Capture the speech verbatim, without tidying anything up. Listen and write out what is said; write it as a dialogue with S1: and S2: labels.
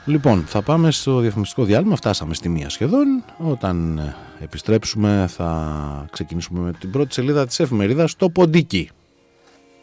S1: Λοιπόν, θα πάμε στο διαφημιστικό διάλειμμα, φτάσαμε στη μία σχεδόν. Όταν επιστρέψουμε θα ξεκινήσουμε με την πρώτη σελίδα της εφημερίδας, το Ποντίκι.